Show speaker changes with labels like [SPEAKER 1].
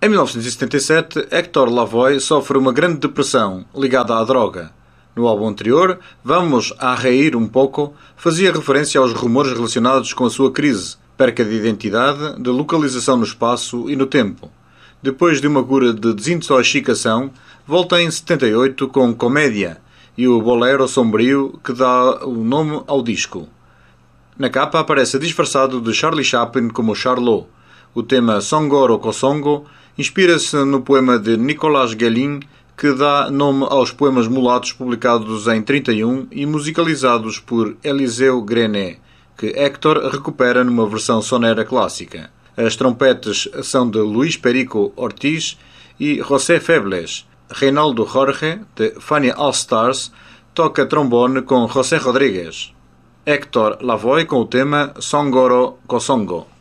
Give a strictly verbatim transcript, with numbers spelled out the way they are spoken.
[SPEAKER 1] Em mil novecentos e setenta e sete, Hector Lavoe sofre uma grande depressão ligada à droga. No álbum anterior, Vamos a Reír um Pouco, fazia referência aos rumores relacionados com a sua crise, perca de identidade, de localização no espaço e no tempo. Depois de uma cura de desintoxicação, volta em setenta e oito com Comédia e o bolero sombrio que dá o nome ao disco. Na capa aparece disfarçado de Charlie Chaplin como Charlot. O tema Songoro Kosongo inspira-se no poema de Nicolas Guélin, que dá nome aos poemas mulatos publicados em trinta e um e musicalizados por Eliseu Grenet, que Hector recupera numa versão sonera clássica. As trompetes são de Luís Perico Ortiz e José Febles. Reinaldo Jorge, de Fania All Stars, toca trombone com José Rodrigues. Hector Lavoe com o tema Songoro Kosongo.